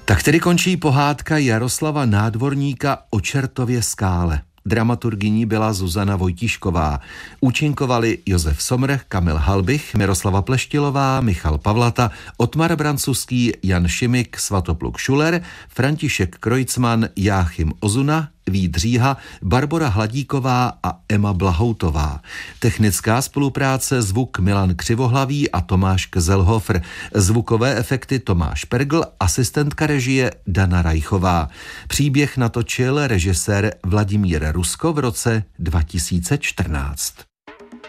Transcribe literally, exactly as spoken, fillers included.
Tak tedy končí pohádka Jaroslava Nádvorníka o Čertově skále. Dramaturgyní byla Zuzana Vojtíšková. Účinkovali Josef Somr, Kamil Halbich, Miroslava Pleštilová, Michal Pavlata, Otmar Brancuský, Jan Šimik, Svatopluk Šuler, František Krojcman, Jáchym Ozuna, Vít Říha, Barbora Hladíková a Emma Blahoutová. Technická spolupráce zvuk Milan Křivohlavý a Tomáš Kzelhofer. Zvukové efekty Tomáš Pergl, asistentka režie Dana Rajchová. Příběh natočil režisér Vladimír Rusko v roce dva tisíce čtrnáct.